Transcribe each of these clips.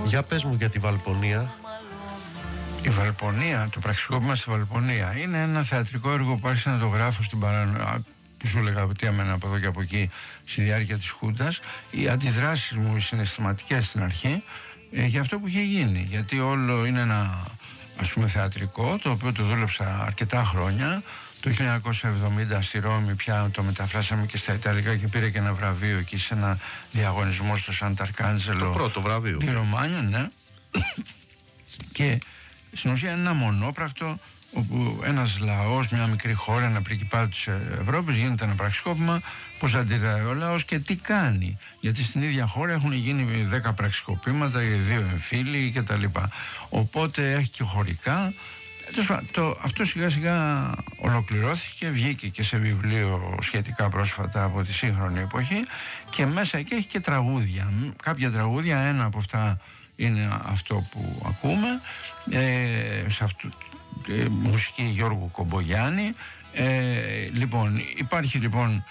Για πες μου για τη Βαλπονία. Η Βαλπονία, το πραξικόπημα στη Βαλπονία είναι ένα θεατρικό έργο που άρχισε να το γράφω στην που σου έλεγα ότι έμενα από εδώ και από εκεί στη διάρκεια της Χούντας. Οι αντιδράσεις μου, οι συναισθηματικές στην αρχή, για αυτό που είχε γίνει. Γιατί όλο είναι ένα, ας πούμε, θεατρικό, το οποίο το δούλεψα αρκετά χρόνια. Το 1970 στη Ρώμη πια το μεταφράσαμε και στα Ιταλικά και πήρε και ένα βραβείο εκεί σε ένα διαγωνισμό στο Σαντ'Αρκάντζελο. Το πρώτο βραβείο. Τη Ρωμάνια, ναι. Και στην ουσία είναι ένα μονόπρακτο όπου ένας λαός, μια μικρή χώρα, ένα πριγκιπάτο της Ευρώπης, γίνεται ένα πραξικόπημα, πώς αντιδράει ο λαός και τι κάνει. Γιατί στην ίδια χώρα έχουν γίνει 10 πραξικοπήματα, 2 εμφύλοι κτλ. Οπότε έχει και χωρικά. Αυτό σιγά σιγά ολοκληρώθηκε, βγήκε και σε βιβλίο σχετικά πρόσφατα από τη σύγχρονη εποχή και μέσα εκεί έχει και τραγούδια. Κάποια τραγούδια, ένα από αυτά είναι αυτό που ακούμε, σε μουσική Γιώργου Κομπογιάννη. Λοιπόν, υπάρχει λοιπόν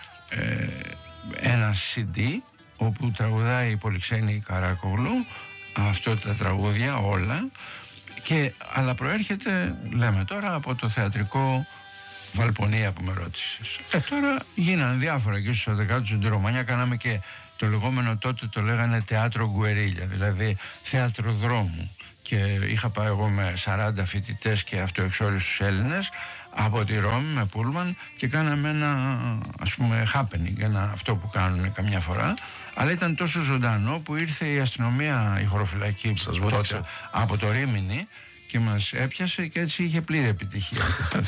ένα CD όπου τραγουδάει η Πολυξένη Καράκογλου αυτό τα τραγούδια όλα, αλλά προέρχεται, λέμε τώρα, από το θεατρικό Βαλπονία που με ρώτησες. Τώρα γίνανε διάφορα και στους 12 του Ρωμανιά κάναμε και το λεγόμενο, τότε το λέγανε θέατρο γκουερίλια, δηλαδή θέατρο δρόμου. Και είχα πάει εγώ με 40 φοιτητές και αυτοεξόριστους Έλληνες από τη Ρώμη με πούλμαν και κάναμε ένα, ας πούμε, happening, αυτό που κάνουν καμιά φορά. Αλλά ήταν τόσο ζωντανό που ήρθε η αστυνομία, η χωροφυλακή τότε, από το Ρήμινι και μας έπιασε και έτσι είχε πλήρη επιτυχία.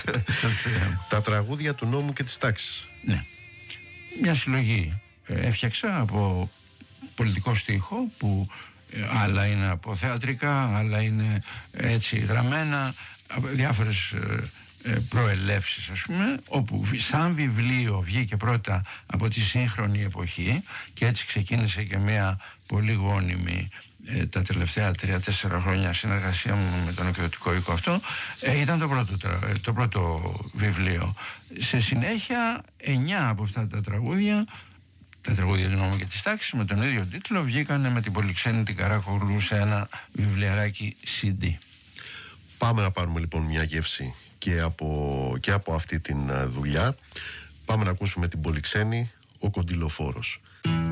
Τα τραγούδια του νόμου και της τάξης. Ναι. Μια συλλογή έφτιαξα από πολιτικό στίχο που άλλα είναι από θεατρικά, άλλα είναι έτσι γραμμένα, διάφορες προελεύσεις, ας πούμε, όπου σαν βιβλίο βγήκε πρώτα από τη σύγχρονη εποχή και έτσι ξεκίνησε και μια πολύ γόνιμη τα τελευταία 3-4 χρόνια συνεργασία μου με τον εκδοτικό οίκο αυτό. Ήταν το πρώτο βιβλίο. Σε συνέχεια 9 από αυτά τα τραγούδια του νόμου και της τάξης με τον ίδιο τίτλο βγήκανε με την Πολυξένη την Καράκογλου σε ένα βιβλιαράκι CD. Πάμε να πάρουμε λοιπόν μια γεύση και από αυτή την δουλειά. Πάμε να ακούσουμε την Πολυξένη, ο Κοντιλοφόρος.